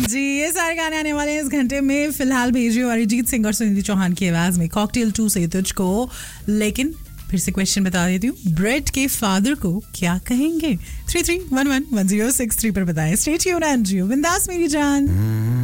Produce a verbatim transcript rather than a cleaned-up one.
जी ये सारे गाने आने वाले हैं इस घंटे में. फिलहाल भेजिए अरिजीत सिंह और सुनिधि चौहान की आवाज में कॉकटेल टू से तुझको. लेकिन फिर से क्वेश्चन बता देती हूँ, ब्रेड के फादर को क्या कहेंगे? Three three one one one zero six three पर बताएं. स्टे ट्यून्ड एंड जियो बिंदास मेरी जान.